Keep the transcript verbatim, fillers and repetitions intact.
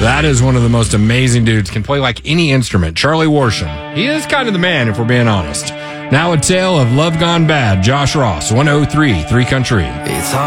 That is one of the most amazing dudes. Can play like any instrument. Charlie Worsham. He is kind of the man, if we're being honest. Now a tale of love gone bad. Josh Ross, one oh three, three Country.